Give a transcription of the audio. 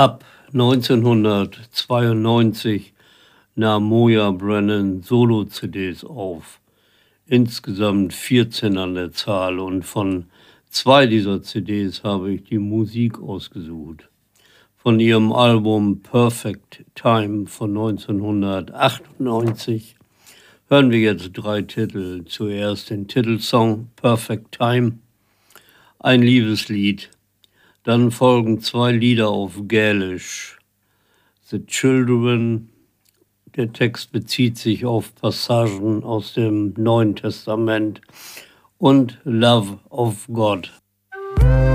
Ab 1992 nahm Moya Brennan Solo-CDs auf, insgesamt 14 an der Zahl, und von 2 dieser CDs habe ich die Musik ausgesucht. Von ihrem Album Perfect Time von 1998 hören wir jetzt 3 Titel. Zuerst den Titelsong Perfect Time, ein Liebeslied. Dann folgen 2 Lieder auf Gälisch. The Children, der Text bezieht sich auf Passagen aus dem Neuen Testament, und Love of God.